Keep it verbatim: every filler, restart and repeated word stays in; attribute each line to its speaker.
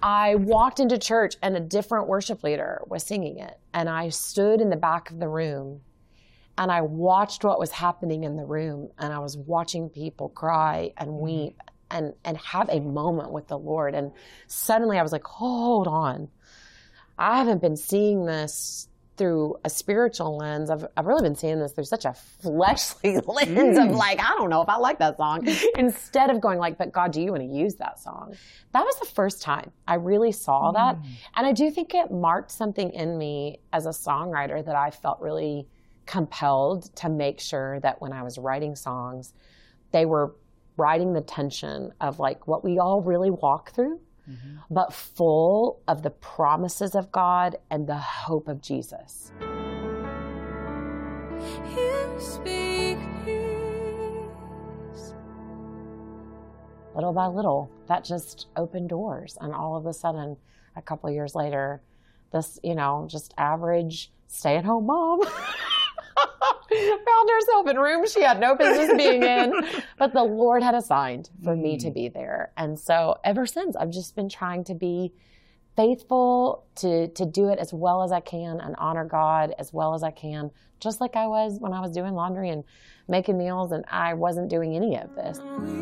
Speaker 1: I walked into church and a different worship leader was singing it. And I stood in the back of the room and I watched what was happening in the room. And I was watching people cry and weep and, and have a moment with the Lord. And suddenly I was like, hold on. I haven't been seeing this through a spiritual lens. I've, I've really been seeing this through such a fleshly lens of like, I don't know if I like that song. Instead of going like, but God, do you want to use that song? That was the first time I really saw that. Mm. And I do think it marked something in me as a songwriter that I felt really compelled to make sure that when I was writing songs, they were writing the tension of like what we all really walk through. Mm-hmm. But full of the promises of God and the hope of Jesus. You speak peace. Little by little, that just opened doors. And all of a sudden, a couple of years later, this, you know, just average stay-at-home mom found herself in rooms she had no business being in, but the Lord had assigned for mm. me to be there. And so ever since, I've just been trying to be faithful to, to do it as well as I can and honor God as well as I can, just like I was when I was doing laundry and making meals and I wasn't doing any of this.